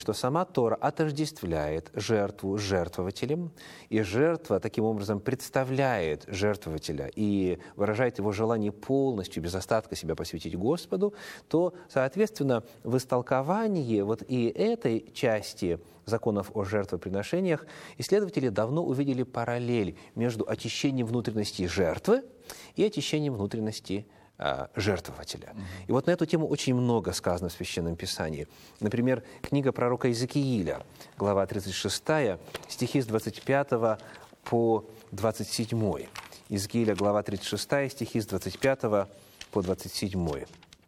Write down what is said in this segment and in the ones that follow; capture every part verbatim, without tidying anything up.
что сама Тора отождествляет жертву с жертвователем, и жертва таким образом представляет жертвователя и выражает его желание полностью, без остатка себя посвятить Господу, то, соответственно, в истолковании вот и этой части законов о жертвоприношениях исследователи давно увидели параллель между очищением внутренности жертвы и очищением внутренности жертвователя. Mm-hmm. И вот на эту тему очень много сказано в Священном Писании. Например, книга пророка Иезекииля, глава тридцать шесть, стихи с двадцать пятого по двадцать седьмой. Иезекииля, глава тридцать шесть, стихи с двадцать пятого по двадцать седьмой.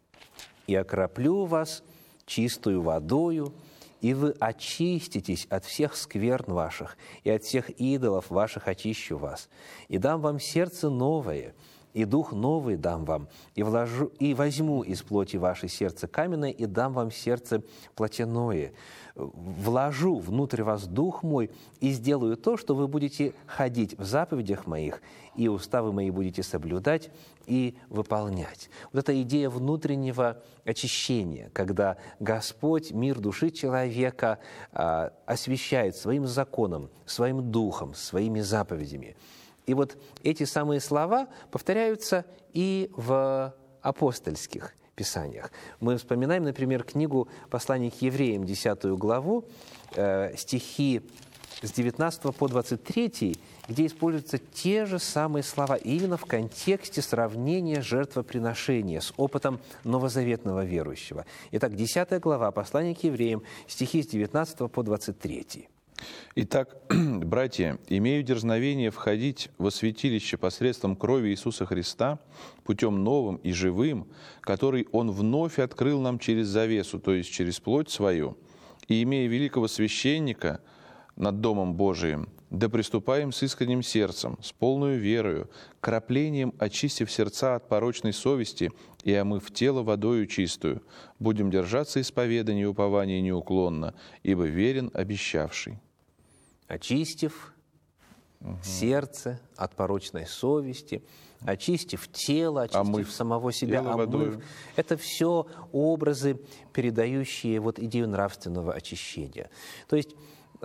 «И окроплю вас чистую водою, и вы очиститесь от всех скверн ваших, и от всех идолов ваших очищу вас, и дам вам сердце новое, и дух новый дам вам, и, вложу, и возьму из плоти вашей сердце каменное, и дам вам сердце плотяное. Вложу внутрь вас дух мой, и сделаю то, что вы будете ходить в заповедях моих, и уставы мои будете соблюдать и выполнять». Вот эта идея внутреннего очищения, когда Господь мир души человека а, освящает своим законом, своим духом, своими заповедями. И вот эти самые слова повторяются и в апостольских писаниях. Мы вспоминаем, например, книгу «Послание к евреям», десятую главу, э, стихи с девятнадцатого по двадцать третий, где используются те же самые слова именно в контексте сравнения жертвоприношения с опытом новозаветного верующего. Итак, десятая глава «Послание к евреям», стихи с девятнадцатого по двадцать третий. «Итак, братья, имею дерзновение входить во святилище посредством крови Иисуса Христа, путем новым и живым, который Он вновь открыл нам через завесу, то есть через плоть свою, и, имея великого священника над Домом Божиим, да приступаем с искренним сердцем, с полною верою, краплением очистив сердца от порочной совести и омыв тело водою чистую, будем держаться исповедания и упования неуклонно, ибо верен обещавший». Очистив угу. сердце от порочной совести, очистив тело, очистив омыв самого себя, омыв. Водою. Это все образы, передающие вот идею нравственного очищения. То есть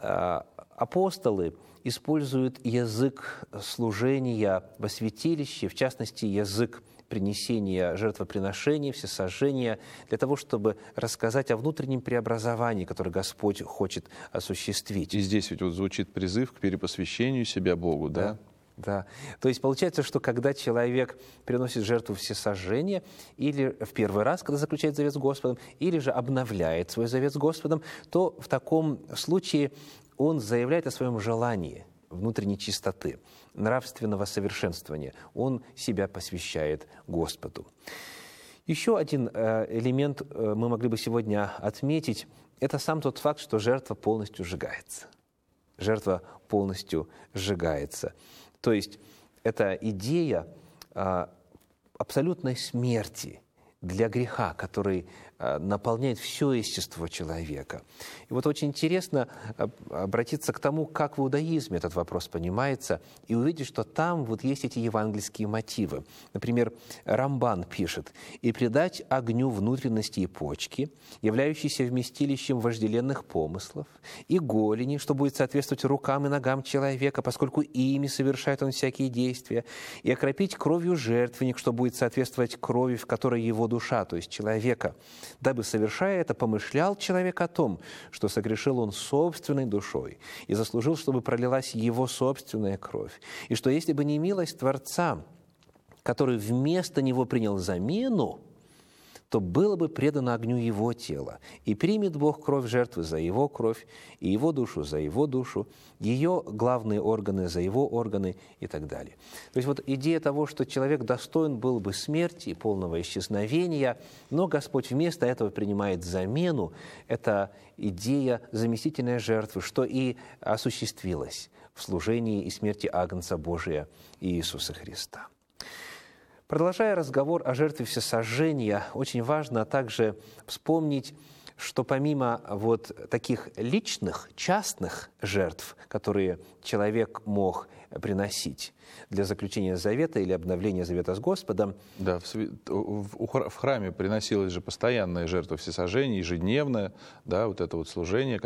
апостолы используют язык служения во святилище, в частности, язык принесения жертвоприношений, всесожжения, для того, чтобы рассказать о внутреннем преобразовании, которое Господь хочет осуществить. И здесь ведь вот звучит призыв к перепосвящению себя Богу, да? Да. Да. То есть получается, что когда человек приносит жертву всесожжения, или в первый раз, когда заключает завет с Господом, или же обновляет свой завет с Господом, то в таком случае он заявляет о своем желании внутренней чистоты, нравственного совершенствования. Он себя посвящает Господу. Еще один элемент мы могли бы сегодня отметить. Это сам тот факт, что жертва полностью сжигается. Жертва полностью сжигается. То есть это идея абсолютной смерти для греха, который наполняет все естество человека. И вот очень интересно обратиться к тому, как в иудаизме этот вопрос понимается, и увидеть, что там вот есть эти евангельские мотивы. Например, Рамбан пишет: «И предать огню внутренности и почки, являющиеся вместилищем вожделенных помыслов, и голени, что будет соответствовать рукам и ногам человека, поскольку ими совершает он всякие действия, и окропить кровью жертвенник, что будет соответствовать крови, в которой его душа, то есть человека, дабы, совершая это, помышлял человек о том, что согрешил он собственной душой и заслужил, чтобы пролилась его собственная кровь, и что если бы не милость Творца, который вместо него принял замену, то было бы предано огню его тело, и примет Бог кровь жертвы за его кровь, и его душу за его душу, ее главные органы за его органы и так далее». То есть вот идея того, что человек достоин был бы смерти и полного исчезновения, но Господь вместо этого принимает замену, это идея заместительной жертвы, что и осуществилось в служении и смерти Агнца Божия Иисуса Христа. Продолжая разговор о жертве всесожжения, очень важно также вспомнить, что помимо вот таких личных, частных жертв, которые человек мог приносить для заключения завета или обновления завета с Господом. Да, в, в, в храме приносилась же постоянная жертва всесожжения, ежедневная, да, вот это вот служение,